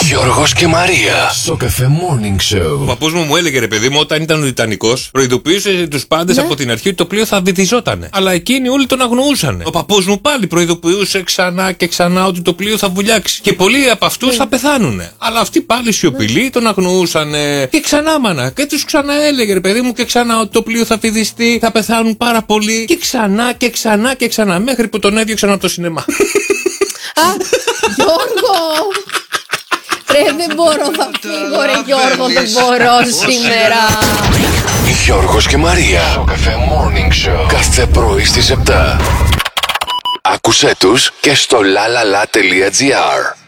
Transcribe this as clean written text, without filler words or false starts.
Γιώργος και Μαρία στο Cafe Morning Show. Ο παππούς μου έλεγε, ρε παιδί μου, όταν ήταν ο Τιτανικός, προειδοποιούσε τους πάντες από την αρχή ότι το πλοίο θα βυθιζότανε. Αλλά εκείνοι όλοι τον αγνοούσαν. Ο παππούς μου πάλι προειδοποιούσε ξανά και ξανά ότι το πλοίο θα βουλιάξει. Και πολλοί από αυτούς θα πεθάνουνε. Αλλά αυτοί πάλι σιωπηλοί τον αγνοούσαν. Και ξανά, μάνα. Και τους ξαναέλεγε, ρε παιδί μου, και ξανά ότι το πλοίο θα βυθιστεί, θα πεθάνουν πάρα πολλοί. Και ξανά και ξανά και ξανά. Μέχρι που τον έδιωξαν από το σινεμά. Γιώργο! Ρε, δεν μπορώ, θα φύγω, ρε Γιώργο, δεν μπορώ σήμερα. Γιώργος και Μαρία στο Cafe Morning Show. Κάθε πρωί στις 7. Άκουσέ τους και στο lalala.gr.